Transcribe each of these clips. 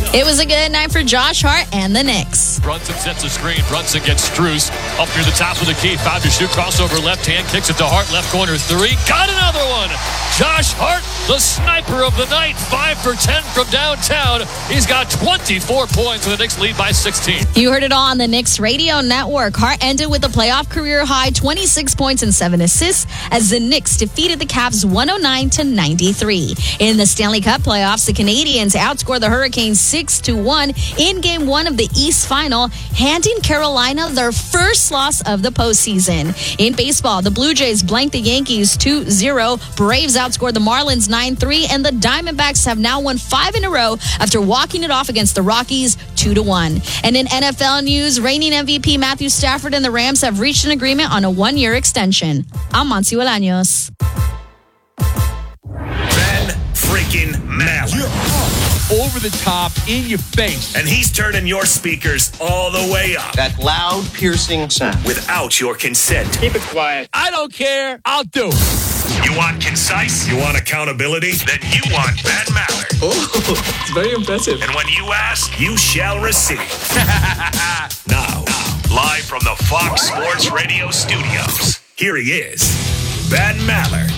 It was a good night for Josh Hart and the Knicks. Brunson sets a screen. Brunson gets Strus up near the top of the key. Found to shoot. Crossover left hand. Kicks it to Hart. Left corner three. Got another one. Josh Hart, the sniper of the night. 5 for 10 from downtown. He's got 24 points and the Knicks lead by 16. You heard it all on the Knicks Radio Network. Hart ended with a playoff career high 26 points and 7 assists as the Knicks defeated the Cavs 109-93. In the Stanley Cup playoffs, the Canadiens outscored the Hurricanes 6-1 in Game 1 of the East Final, handing Carolina their first loss of the postseason. In baseball, the Blue Jays blanked the Yankees 2-0. Braves outscored the Marlins 9-3, and the Diamondbacks have now won 5 in a row after walking it off against the Rockies 2-1. And in NFL news, reigning MVP Matthew Stafford and the Rams have reached an agreement on a 1-year extension. I'm Monty Bolaños. Ben freaking Maller. Over the top, in your face. And he's turning your speakers all the way up. That loud, piercing sound. Without your consent. Keep it quiet. I don't care. I'll do it. You want concise? You want accountability? Then you want Ben Maller. Oh, it's very impressive. And when you ask, you shall receive. Now, live from the Fox Sports Radio studios, here he is, Ben Maller.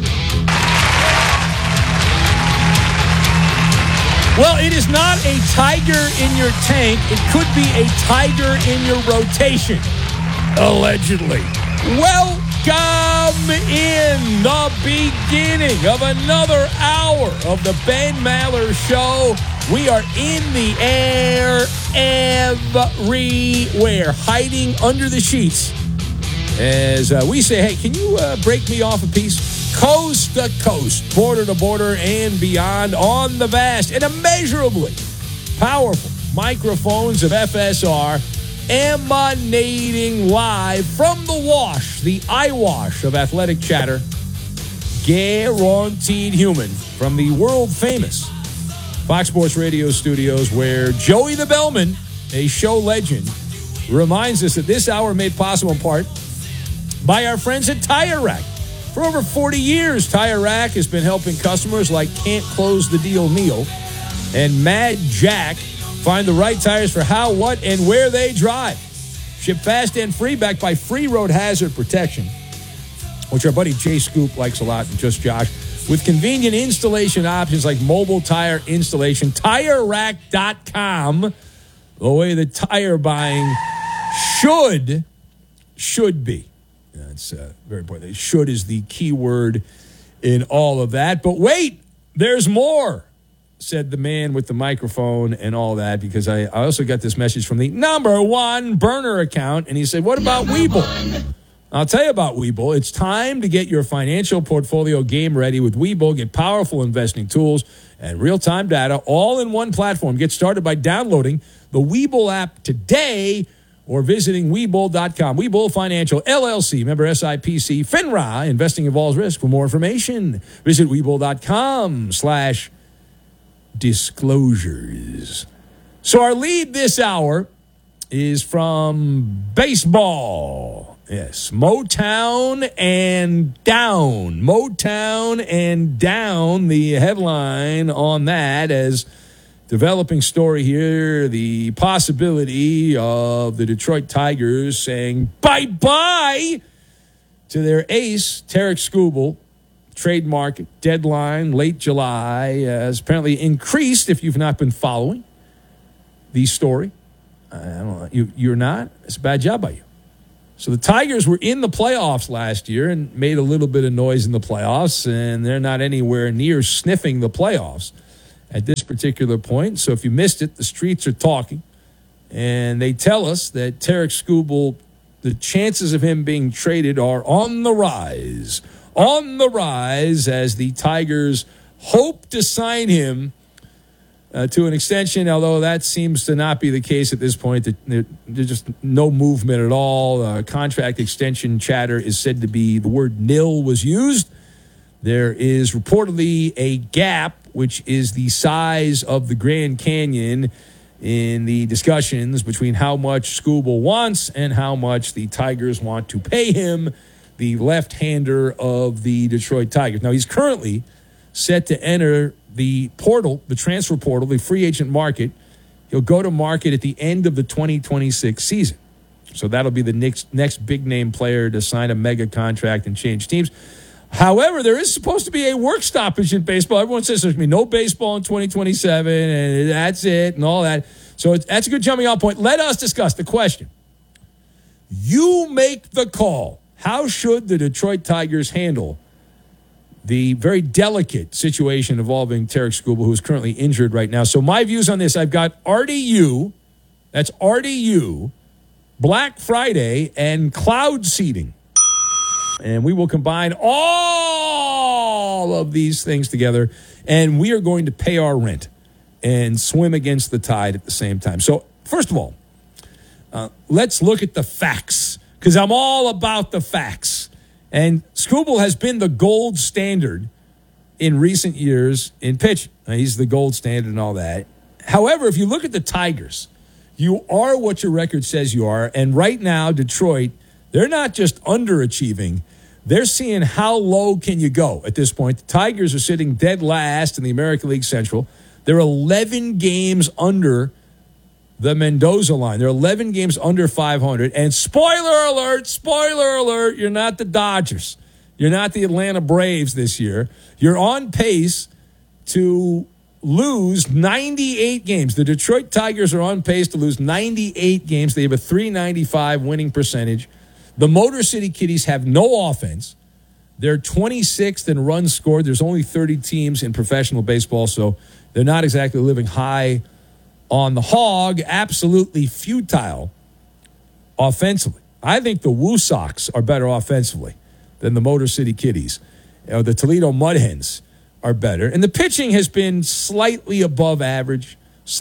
Well, it is not a tiger in your tank. It could be a tiger in your rotation, allegedly. Welcome in the beginning of another hour of the Ben Maller Show. We are in the air everywhere, hiding under the sheets. As we say, hey, can you break me off a piece? Coast to coast, border to border, and beyond on the vast and immeasurably powerful microphones of FSR, emanating live from the wash, the eyewash of athletic chatter, guaranteed human, from the world-famous Fox Sports Radio studios, where Joey the Bellman, a show legend, reminds us that this hour made possible in part by our friends at Tire Rack. For over 40 years, Tire Rack has been helping customers like Can't Close the Deal Neil and Mad Jack find the right tires for how, what, and where they drive. Ship fast and free, backed by free road hazard protection, which our buddy Jay Scoop likes a lot, and just Josh, with convenient installation options like mobile tire installation. TireRack.com, the way the tire buying should be. It's very important. Should is the key word in all of that. But wait, there's more, said the man with the microphone and all that, because I also got this message from the number one burner account, and he said, what about Webull? I'll tell you about Webull. It's time to get your financial portfolio game ready with Webull. Get powerful investing tools and real-time data all in one platform. Get started by downloading the Webull app today or visiting Webull.com. Webull Financial, LLC, member SIPC, FINRA, investing involves risk. For more information, visit Webull.com/disclosures. So our lead this hour is from baseball. Yes, Motown and down. Motown and down, the headline on that, as developing story here, the possibility of the Detroit Tigers saying bye-bye to their ace, Tarik Skubal. Trademark deadline, late July, has apparently increased, if you've not been following the story. I don't know, you're not? It's a bad job by you. So the Tigers were in the playoffs last year and made a little bit of noise in the playoffs, and they're not anywhere near sniffing the playoffs at this particular point. So if you missed it, the streets are talking. And they tell us that Tarik Skubal, the chances of him being traded are on the rise. On the rise, as the Tigers hope to sign him to an extension, although that seems to not be the case at this point. There's just no movement at all. Contract extension chatter is said to be, the word nil was used. There is reportedly a gap, which is the size of the Grand Canyon, in the discussions between how much Skubal wants and how much the Tigers want to pay him, the left-hander of the Detroit Tigers. Now, he's currently set to enter the portal, the transfer portal, the free agent market, He'll go to market at the end of the 2026 season. So that'll be the next big-name player to sign a mega contract and change teams. However, there is supposed to be a work stoppage in baseball. Everyone says there's going to be no baseball in 2027, and that's it, and all that. So that's a good jumping-off point. Let us discuss the question. You make the call. How should the Detroit Tigers handle the very delicate situation involving Tarek Skubal, who is currently injured right now? So my views on this, I've got RDU, that's RDU, Black Friday, and cloud seeding. And we will combine all of these things together, and we are going to pay our rent and swim against the tide at the same time. So, first of all, let's look at the facts, because I'm all about the facts. And Skubal has been the gold standard in recent years in pitching. He's the gold standard and all that. However, if you look at the Tigers, you are what your record says you are. And right now, Detroit, they're not just underachieving. They're seeing how low can you go at this point. The Tigers are sitting dead last in the American League Central. They're 11 games under the Mendoza line. They're 11 games under 500. And spoiler alert, you're not the Dodgers. You're not the Atlanta Braves this year. You're on pace to lose 98 games. The Detroit Tigers are on pace to lose 98 games. They have a .395 winning percentage. The Motor City Kitties have no offense. They're 26th in runs scored. There's only 30 teams in professional baseball, so they're not exactly living high on the hog. Absolutely futile offensively. I think the Woo Sox are better offensively than the Motor City Kitties. The Toledo Mud Hens are better. And the pitching has been slightly above average,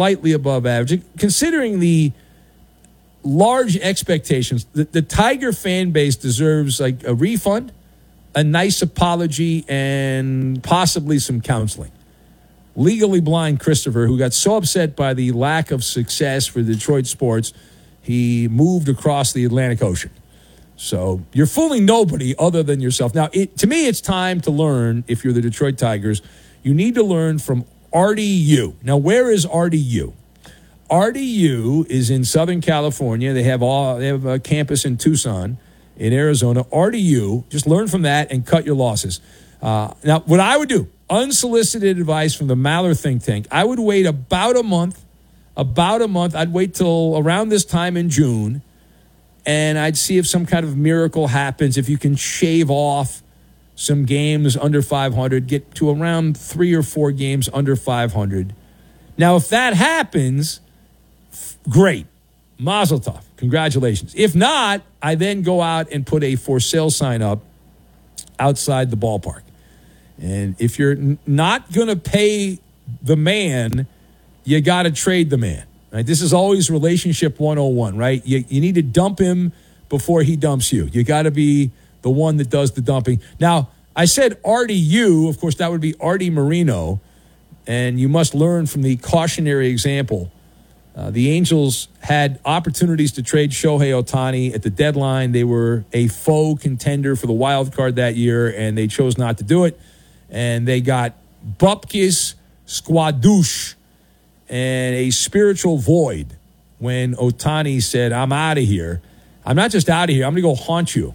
considering the large expectations. The Tiger fan base deserves like a refund, a nice apology, and possibly some counseling. Legally blind Christopher, who got so upset by the lack of success for Detroit sports, he moved across the Atlantic Ocean. So you're fooling nobody other than yourself. Now, to me, it's time to learn, if you're the Detroit Tigers, you need to learn from RDU. Now, where is RDU? RDU is in Southern California. They have a campus in Tucson, in Arizona. RDU, just learn from that and cut your losses. Now, what I would do, unsolicited advice from the Maller think tank, I would wait about a month. I'd wait till around this time in June, and I'd see if some kind of miracle happens, if you can shave off some games under 500, get to around 3 or 4 games under 500. Now, if that happens, great. Mazel tov. Congratulations. If not, I then go out and put a for sale sign up outside the ballpark. And if you're not going to pay the man, you got to trade the man. Right? This is always relationship 101, right? You need to dump him before he dumps you. You got to be the one that does the dumping. Now, I said RDU. Of course, that would be Artie Moreno. And you must learn from the cautionary example. The Angels had opportunities to trade Shohei Ohtani at the deadline. They were a faux contender for the wild card that year, and they chose not to do it. And they got Bupkis Squadouche and a spiritual void when Ohtani said, I'm out of here. I'm not just out of here. I'm going to go haunt you.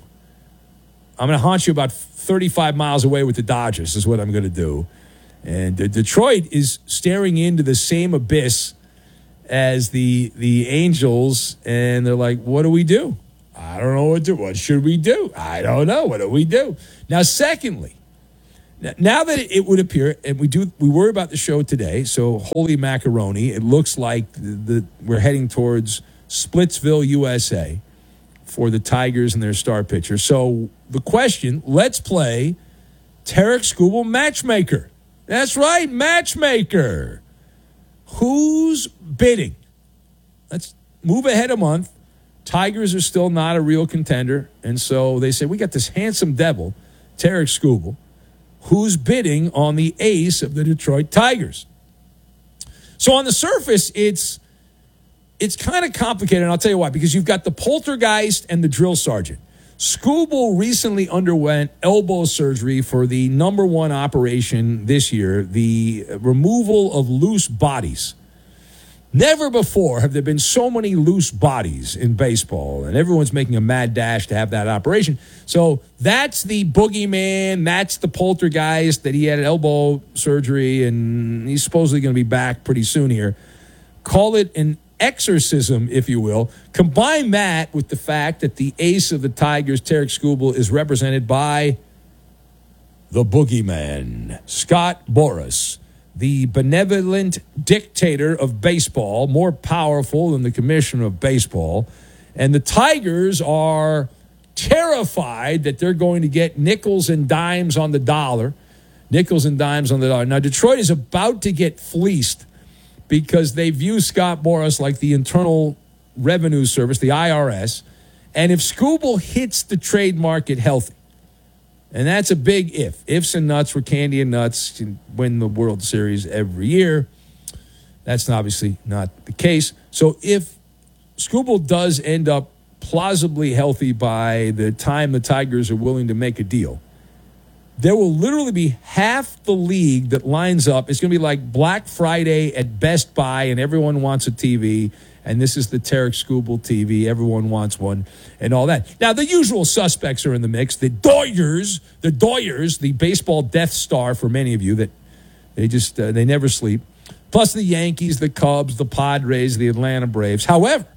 I'm going to haunt you about 35 miles away with the Dodgers is what I'm going to do. And Detroit is staring into the same abyss as the Angels, and they're like, what do we do? I don't know what to do. What should we do? I don't know. What do we do? Now, secondly, now that it would appear, and we worry about the show today, so holy macaroni, it looks like we're heading towards Splitsville, USA for the Tigers and their star pitcher. So the question, let's play Tarek Skubal Matchmaker. That's right, Matchmaker. Who's bidding? Let's move ahead a month. Tigers are still not a real contender. And so they say, we got this handsome devil, Tarek Skubal, who's bidding on the ace of the Detroit Tigers. So on the surface, it's kind of complicated, and I'll tell you why. Because you've got the poltergeist and the drill sergeant. Skubal recently underwent elbow surgery for the number one operation this year, the removal of loose bodies. Never before have there been so many loose bodies in baseball, and everyone's making a mad dash to have that operation. So that's the boogeyman. That's the poltergeist that he had elbow surgery, and he's supposedly going to be back pretty soon here. Call it an exorcism, if you will. Combine that with the fact that the ace of the Tigers, Tarik Skubal, is represented by the boogeyman, Scott Boras, the benevolent dictator of baseball, more powerful than the commissioner of baseball. And the Tigers are terrified that they're going to get nickels and dimes on the dollar. Nickels and dimes on the dollar. Now, Detroit is about to get fleeced because they view Scott Boras like the Internal Revenue Service, the IRS. And if Skubal hits the trade market healthy, and that's a big if. Ifs and nuts were candy and nuts to win the World Series every year. That's obviously not the case. So if Skubal does end up plausibly healthy by the time the Tigers are willing to make a deal, there will literally be half the league that lines up. It's going to be like Black Friday at Best Buy, and everyone wants a TV. And this is the Tarik Skubal TV. Everyone wants one and all that. Now, the usual suspects are in the mix. The Doyers, the baseball Death Star for many of you that they never sleep. Plus the Yankees, the Cubs, the Padres, the Atlanta Braves. However,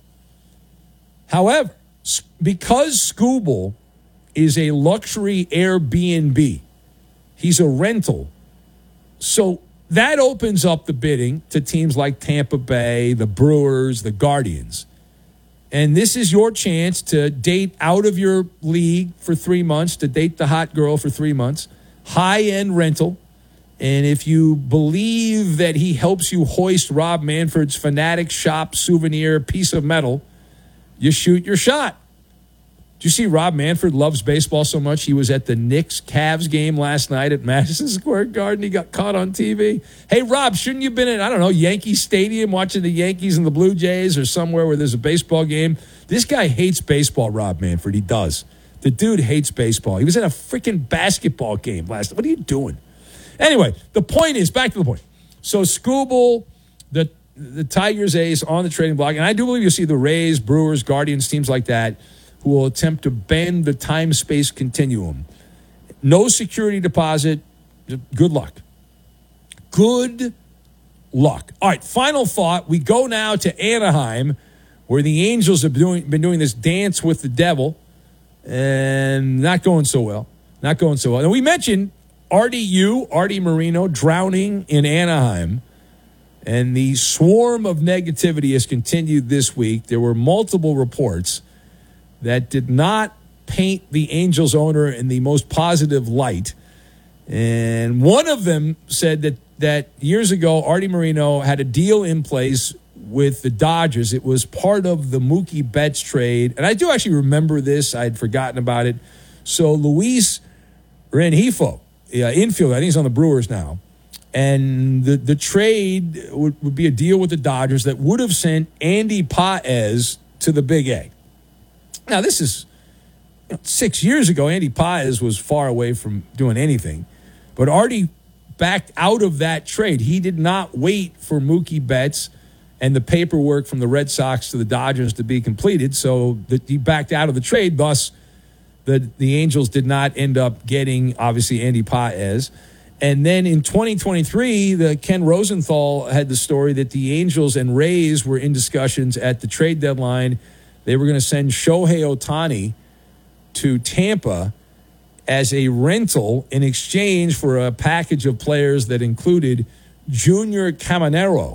because Skubal is a luxury Airbnb, he's a rental. So that opens up the bidding to teams like Tampa Bay, the Brewers, the Guardians. And this is your chance to date out of your league for 3 months, to date the hot girl for 3 months. High-end rental. And if you believe that he helps you hoist Rob Manfred's Fanatic Shop souvenir piece of metal, you shoot your shot. Do you see Rob Manfred loves baseball so much? He was at the Knicks-Cavs game last night at Madison Square Garden. He got caught on TV. Hey, Rob, shouldn't you have been in, I don't know, Yankee Stadium watching the Yankees and the Blue Jays or somewhere where there's a baseball game? This guy hates baseball, Rob Manfred. He does. The dude hates baseball. He was in a freaking basketball game last night. What are you doing? Anyway, the point is, back to the point. So Skubal, the Tigers ace on the trading block, and I do believe you'll see the Rays, Brewers, Guardians, teams like that, who will attempt to bend the time-space continuum. No security deposit. Good luck. Good luck. All right, final thought. We go now to Anaheim, where the Angels have been doing this dance with the devil, and not going so well. And we mentioned Artie Moreno, drowning in Anaheim, and the swarm of negativity has continued this week. There were multiple reports that did not paint the Angels owner in the most positive light. And one of them said that years ago, Artie Moreno had a deal in place with the Dodgers. It was part of the Mookie Betts trade. And I do actually remember this. I had forgotten about it. So Luis Rengifo, infielder, I think he's on the Brewers now. And the trade would be a deal with the Dodgers that would have sent Andy Paez to the Big A. Now, this is 6 years ago. Andy Paez was far away from doing anything. But Artie backed out of that trade. He did not wait for Mookie Betts and the paperwork from the Red Sox to the Dodgers to be completed. So he backed out of the trade. Thus, the Angels did not end up getting, obviously, Andy Paez. And then in 2023, Ken Rosenthal had the story that the Angels and Rays were in discussions at the trade deadline. They were going to send Shohei Ohtani to Tampa as a rental in exchange for a package of players that included Junior Caminero,